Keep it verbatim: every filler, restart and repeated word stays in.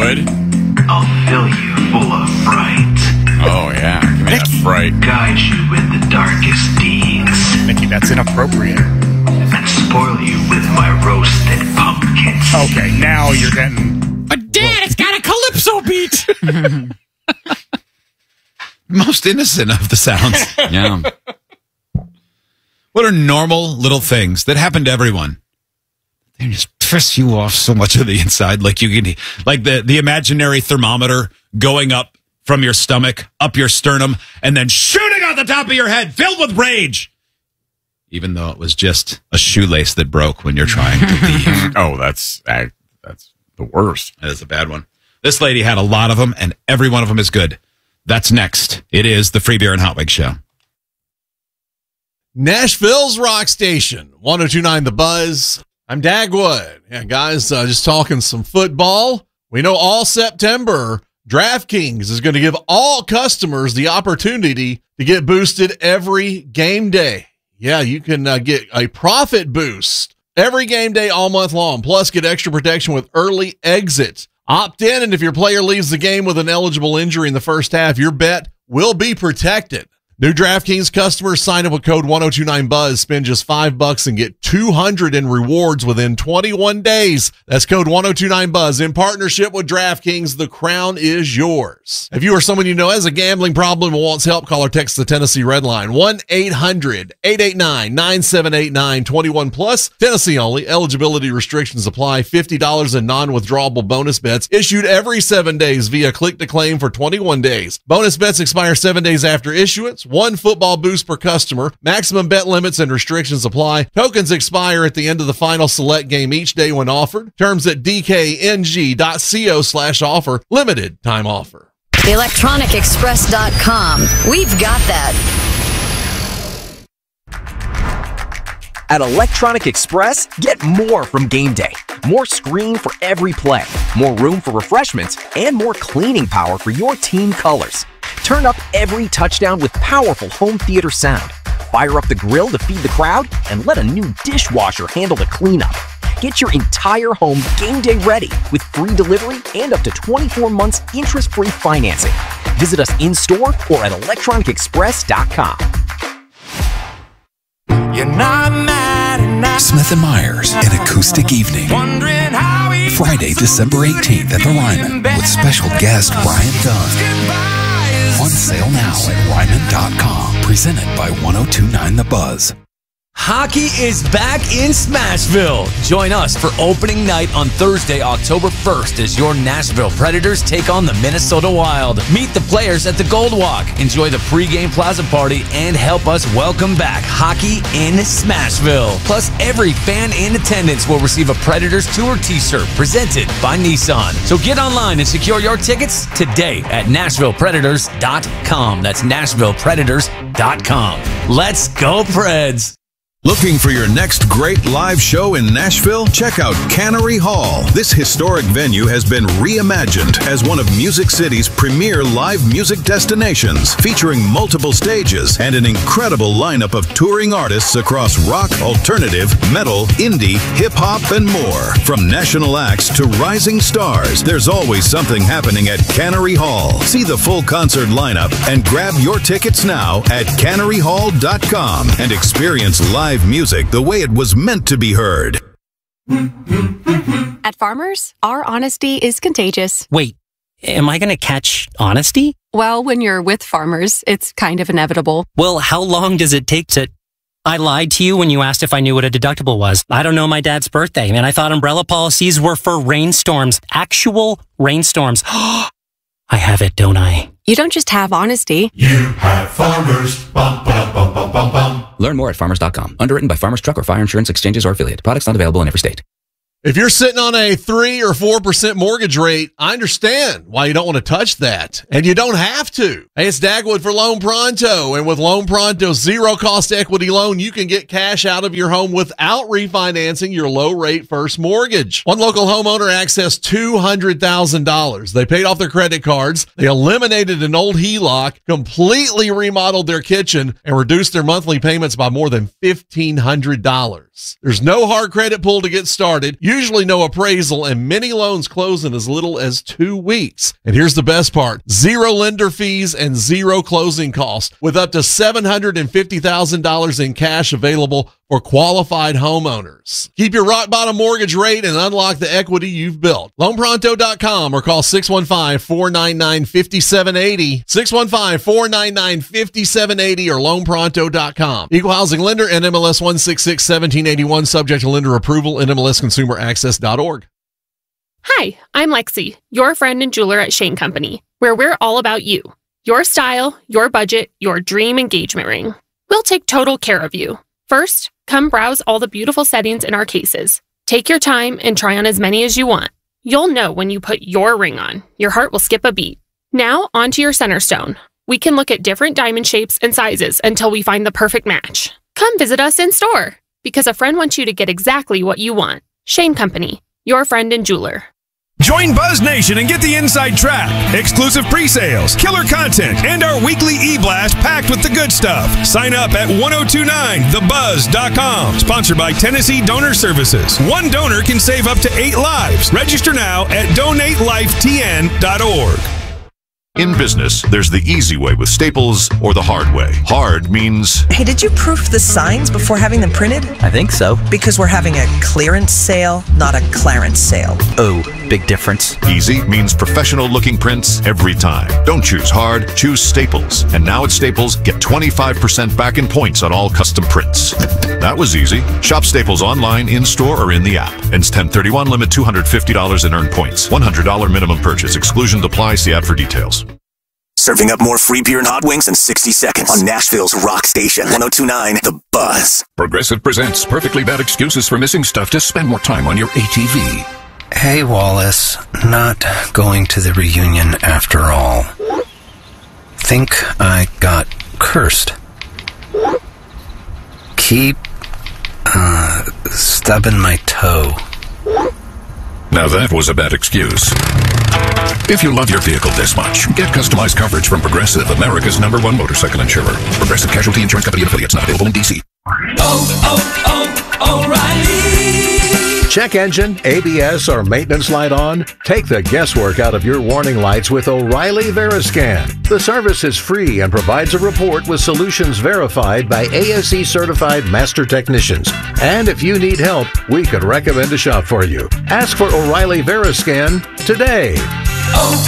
good. I'll fill you full of fright. Oh, yeah. Give me that fright. Guide you with the darkest deeds. Mickey, that's inappropriate. And spoil you with my roasted pumpkins. Okay, now you're getting... But Dad, it's got a calypso beat. Most innocent of the sounds. Yeah. What are normal little things that happen to everyone? They just piss you off so much on the inside. Like you can, like the, the imaginary thermometer going up from your stomach, up your sternum, and then shooting out the top of your head, filled with rage. Even though it was just a shoelace that broke when you're trying to leave. Oh, that's that's the worst. That is a bad one. This lady had a lot of them, and every one of them is good. That's next. It is the Free Beer and Hot Wings Show. Nashville's Rock Station, one oh two point nine The Buzz. I'm Dagwood. Yeah, guys, uh, just talking some football. We know all September, DraftKings is going to give all customers the opportunity to get boosted every game day. Yeah, you can uh, get a profit boost every game day all month long, plus get extra protection with early exit. Opt in, and if your player leaves the game with an eligible injury in the first half, your bet will be protected. New DraftKings customers sign up with code one oh two nine buzz, spend just five bucks and get two hundred in rewards within twenty-one days. That's code one oh two nine buzz. In partnership with DraftKings, the crown is yours. If you or someone you know has a gambling problem and wants help, call or text the Tennessee Red Line, one eight hundred eight eight nine nine seven eight nine, twenty-one plus, Tennessee only. Eligibility restrictions apply. fifty dollars in non-withdrawable bonus bets issued every seven days via click to claim for twenty-one days. Bonus bets expire seven days after issuance. One football boost per customer. Maximum bet limits and restrictions apply. Tokens expire at the end of the final select game each day when offered. Terms at dkng.co slash offer. Limited time offer. electronic express dot com. We've got that. At Electronic Express, get more from game day. More screen for every play, more room for refreshments, and more cleaning power for your team colors. Turn up every touchdown with powerful home theater sound. Fire up the grill to feed the crowd, and let a new dishwasher handle the cleanup. Get your entire home game day ready with free delivery and up to twenty-four months interest-free financing. Visit us in-store or at electronic express dot com. You're not mad and not Smith and Myers, an acoustic evening. Friday, December eighteenth at the Ryman with special guest Brian Dunn. On sale now at ryman dot com. Presented by one oh two point nine The Buzz. Hockey is back in Smashville. Join us for opening night on Thursday, October first, as your Nashville Predators take on the Minnesota Wild. Meet the players at the Gold Walk, enjoy the pregame plaza party, and help us welcome back hockey in Smashville. Plus, every fan in attendance will receive a Predators Tour t-shirt presented by Nissan. So get online and secure your tickets today at nashville predators dot com. That's nashville predators dot com. Let's go, Preds! Looking for your next great live show in Nashville? Check out Cannery Hall. This historic venue has been reimagined as one of Music City's premier live music destinations, featuring multiple stages and an incredible lineup of touring artists across rock, alternative, metal, indie, hip-hop, and more. From national acts to rising stars, there's always something happening at Cannery Hall. See the full concert lineup and grab your tickets now at cannery hall dot com and experience live music the way it was meant to be heard. At Farmers, our honesty is contagious. Wait, am I going to catch honesty? Well, when you're with Farmers, it's kind of inevitable. Well, how long does it take to... I lied to you when you asked if I knew what a deductible was. I don't know my dad's birthday, and I thought umbrella policies were for rainstorms. Actual rainstorms. I have it, don't I? You don't just have honesty. You have Farmers. Bum, bum, bum, bum, bum, bum. Learn more at farmers dot com. Underwritten by Farmers Truck or Fire Insurance Exchanges or Affiliate. Products not available in every state. If you're sitting on a three or four percent mortgage rate, I understand why you don't want to touch that, and you don't have to. Hey, it's Dagwood for Loan Pronto, and with Loan Pronto's zero cost equity loan, you can get cash out of your home without refinancing your low rate first mortgage. One local homeowner accessed two hundred thousand dollars. They paid off their credit cards, they eliminated an old H E L O C, completely remodeled their kitchen, and reduced their monthly payments by more than fifteen hundred dollars. There's no hard credit pull to get started. You usually no appraisal, and many loans close in as little as two weeks. And here's the best part. Zero lender fees and zero closing costs with up to seven hundred fifty thousand dollars in cash available for qualified homeowners. Keep your rock bottom mortgage rate and unlock the equity you've built. loan pronto dot com or call six one five, four nine nine, five seven eight zero, six one five, four nine nine, five seven eight zero or loan pronto dot com. Equal housing lender, N M L S one six six, one seven eight one, subject to lender approval, N M L S consumer access dot org. Hi, I'm Lexi, your friend and jeweler at Shane Company, where we're all about you. Your style, your budget, your dream engagement ring. We'll take total care of you. First, come browse all the beautiful settings in our cases. Take your time and try on as many as you want. You'll know when you put your ring on. Your heart will skip a beat. Now, onto your center stone. We can look at different diamond shapes and sizes until we find the perfect match. Come visit us in store, because a friend wants you to get exactly what you want. Shane Company, your friend and jeweler. Join Buzz Nation and get the inside track, exclusive pre-sales, killer content, and our weekly e-blast packed with the good stuff. Sign up at ten twenty-nine the buzz dot com. Sponsored by Tennessee Donor Services. One donor can save up to eight lives. Register now at donate life t n dot org. In business, there's the easy way with Staples or the hard way. Hard means... Hey, did you proof the signs before having them printed? I think so. Because we're having a clearance sale, not a Clarence sale. Oh, big difference. Easy means professional-looking prints every time. Don't choose hard, choose Staples. And now at Staples, get twenty-five percent back in points on all custom prints. That was easy. Shop Staples online, in-store, or in the app. Ends ten thirty-one, limit two hundred fifty dollars in earned points. one hundred dollars minimum purchase. Exclusions apply. See app for details. Serving up more free beer and hot wings in sixty seconds on Nashville's Rock Station, ten twenty-nine The Buzz. Progressive presents perfectly bad excuses for missing stuff to spend more time on your A T V. Hey, Wallace. Not going to the reunion after all. Think I got cursed. Keep, uh, stubbing my toe. Now that was a bad excuse. If you love your vehicle this much, get customized coverage from Progressive, America's number one motorcycle insurer. Progressive Casualty Insurance Company and affiliates, not available in D C. Oh, oh, O'Reilly! Check engine, A B S, or maintenance light on? Take the guesswork out of your warning lights with O'Reilly Veriscan. The service is free and provides a report with solutions verified by A S E certified master technicians. And if you need help, we could recommend a shop for you. Ask for O'Reilly Veriscan today. Oh,